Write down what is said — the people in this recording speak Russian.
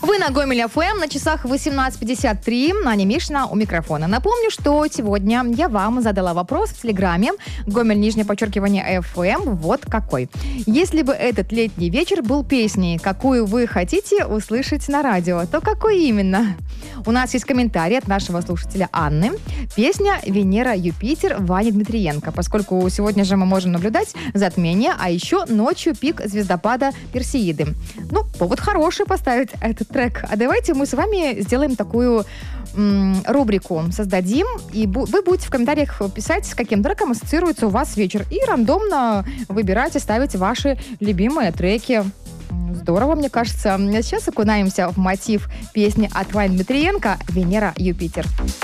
Вы на Гомель ФМ, на часах 18:53. Аня Мишина у микрофона. Напомню, что сегодня я вам задала вопрос в Телеграме. Гомель, _ ФМ. Вот какой. Если бы этот летний вечер был песней, какую вы хотите услышать на радио, то какой именно? У нас есть комментарий от нашего слушателя Анны. Песня «Венера, Юпитер» Вани Дмитриенко, поскольку сегодня же мы можем наблюдать затмение, а еще ночью пик звездопада Персеиды. Повод хороший поставить этот трек. А давайте мы с вами сделаем такую рубрику, создадим, и вы будете в комментариях писать, с каким треком ассоциируется у вас вечер, и рандомно выбирать и ставить ваши любимые треки. Здорово, мне кажется. Сейчас окунаемся в мотив песни от Вани Дмитриенко «Венера, Юпитер».